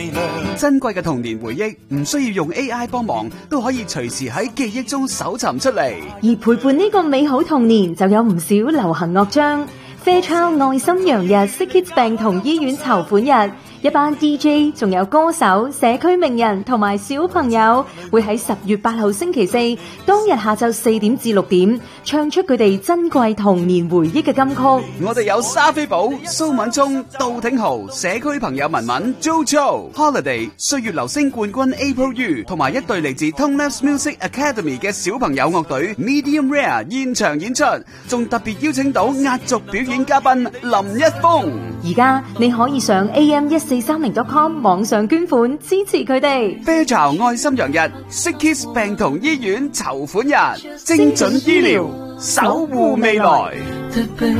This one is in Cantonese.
珍貴嘅童年回憶唔需要用 AI 幫忙，都可以隨時喺記憶中搜尋出嚟。 而陪伴呢個美好童年，就有唔少流行樂章。Fairchild 愛心羊日 SickKids 病童醫院籌款日，一班 DJ 仲有歌手、社區名人同埋小朋友會喺10月8號星期四當日下晝4點至6點唱出佢哋珍貴童年回憶嘅金曲。 我哋有沙菲寶、蘇敏聰、杜挺豪、社區朋友文文、JoJo、Holiday、歲月流星冠軍 April U 同埋一隊嚟自 Tonelabs Music Academy 嘅小朋友樂隊 Medium Rare 現場演出，仲特別邀請到壓軸表演嘉賓林一峰。 而家你可以上 am1430.com 網上捐款支持佢哋。 Fairchild 愛心羊日 SickKids 病童醫院籌款日，精準醫療，守護未來。